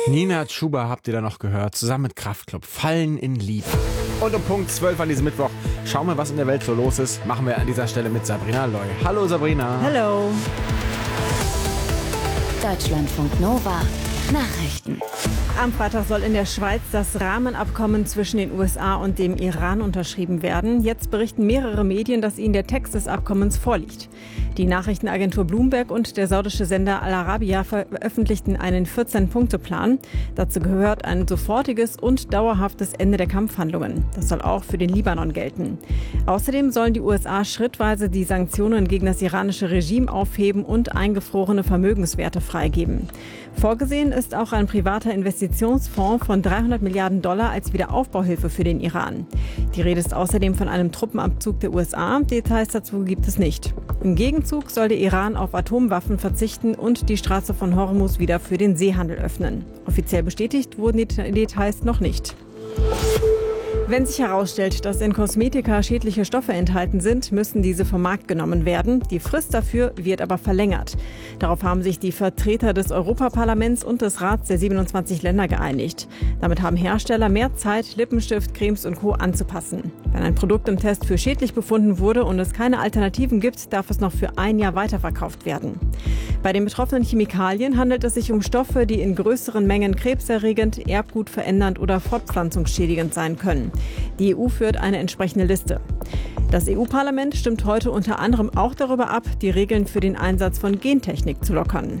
Nina Chuba habt ihr da noch gehört, zusammen mit Kraftklub, Fallen in Liebe. Und um Punkt 12 an diesem Mittwoch schauen wir, was in der Welt so los ist. Machen wir an dieser Stelle mit Sabrina Loy. Hallo Sabrina. Hallo. Deutschlandfunk Nova Nachrichten. Am Freitag soll in der Schweiz das Rahmenabkommen zwischen den USA und dem Iran unterschrieben werden. Jetzt berichten mehrere Medien, dass ihnen der Text des Abkommens vorliegt. Die Nachrichtenagentur Bloomberg und der saudische Sender Al Arabiya veröffentlichten einen 14-Punkte-Plan. Dazu gehört ein sofortiges und dauerhaftes Ende der Kampfhandlungen. Das soll auch für den Libanon gelten. Außerdem sollen die USA schrittweise die Sanktionen gegen das iranische Regime aufheben und eingefrorene Vermögenswerte freigeben. Vorgesehen ist auch ein privater Investitionsfonds von $300 Milliarden als Wiederaufbauhilfe für den Iran. Die Rede ist außerdem von einem Truppenabzug der USA. Details dazu gibt es nicht. Im Gegenzug soll der Iran auf Atomwaffen verzichten und die Straße von Hormuz wieder für den Seehandel öffnen. Offiziell bestätigt wurden die Details noch nicht. Wenn sich herausstellt, dass in Kosmetika schädliche Stoffe enthalten sind, müssen diese vom Markt genommen werden. Die Frist dafür wird aber verlängert. Darauf haben sich die Vertreter des Europaparlaments und des Rats der 27 Länder geeinigt. Damit haben Hersteller mehr Zeit, Lippenstift, Cremes und Co. anzupassen. Wenn ein Produkt im Test für schädlich befunden wurde und es keine Alternativen gibt, darf es noch für ein Jahr weiterverkauft werden. Bei den betroffenen Chemikalien handelt es sich um Stoffe, die in größeren Mengen krebserregend, erbgutverändernd oder fortpflanzungsschädigend sein können. Die EU führt eine entsprechende Liste. Das EU-Parlament stimmt heute unter anderem auch darüber ab, die Regeln für den Einsatz von Gentechnik zu lockern.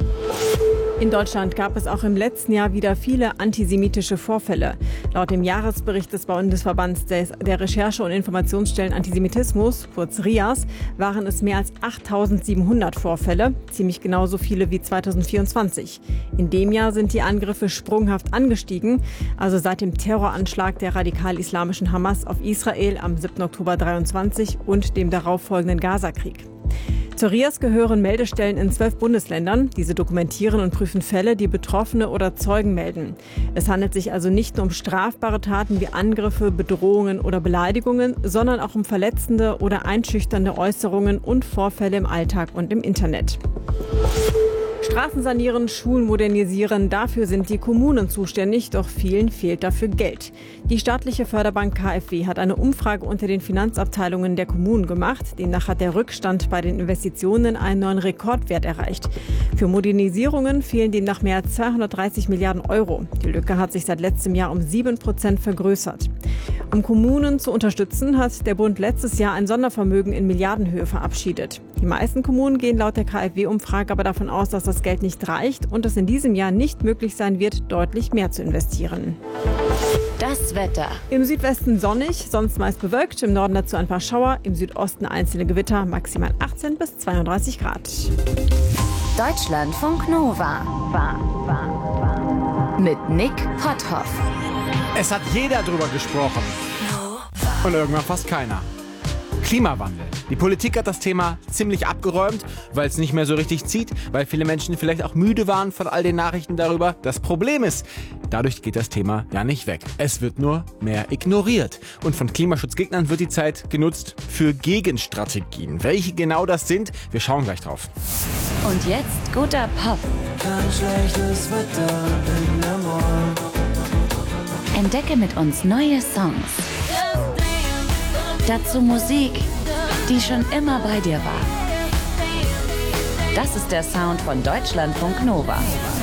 In Deutschland gab es auch im letzten Jahr wieder viele antisemitische Vorfälle. Laut dem Jahresbericht des Bundesverbands der Recherche- und Informationsstellen Antisemitismus, kurz RIAS, waren es mehr als 8.700 Vorfälle, ziemlich genauso viele wie 2024. In dem Jahr sind die Angriffe sprunghaft angestiegen, also seit dem Terroranschlag der radikal-islamischen Hamas auf Israel am 7. Oktober 2023 und dem darauffolgenden Gazakrieg. Zur RIAS gehören Meldestellen in 12 Bundesländern. Diese dokumentieren und prüfen Fälle, die Betroffene oder Zeugen melden. Es handelt sich also nicht nur um strafbare Taten wie Angriffe, Bedrohungen oder Beleidigungen, sondern auch um verletzende oder einschüchternde Äußerungen und Vorfälle im Alltag und im Internet. Straßen sanieren, Schulen modernisieren, dafür sind die Kommunen zuständig, doch vielen fehlt dafür Geld. Die staatliche Förderbank KfW hat eine Umfrage unter den Finanzabteilungen der Kommunen gemacht. Demnach hat der Rückstand bei den Investitionen einen neuen Rekordwert erreicht. Für Modernisierungen fehlen demnach mehr als 230 Milliarden Euro. Die Lücke hat sich seit letztem Jahr um 7% vergrößert. Um Kommunen zu unterstützen, hat der Bund letztes Jahr ein Sondervermögen in Milliardenhöhe verabschiedet. Die meisten Kommunen gehen laut der KfW-Umfrage aber davon aus, dass das Geld nicht reicht und es in diesem Jahr nicht möglich sein wird, deutlich mehr zu investieren. Das Wetter. Im Südwesten sonnig, sonst meist bewölkt, im Norden dazu ein paar Schauer, im Südosten einzelne Gewitter, maximal 18 bis 32 Grad. Deutschlandfunk Nova. Mit Nick Potthoff. Es hat jeder drüber gesprochen. Und irgendwann fast keiner. Klimawandel. Die Politik hat das Thema ziemlich abgeräumt, weil es nicht mehr so richtig zieht, weil viele Menschen vielleicht auch müde waren von all den Nachrichten darüber. Das Problem ist, dadurch geht das Thema ja nicht weg. Es wird nur mehr ignoriert. Und von Klimaschutzgegnern wird die Zeit genutzt für Gegenstrategien. Welche genau das sind, wir schauen gleich drauf. Und jetzt guter Pop. Kein schlechtes Wetter in der Morgen. Entdecke mit uns neue Songs. Dazu Musik, die schon immer bei dir war. Das ist der Sound von Deutschlandfunk Nova.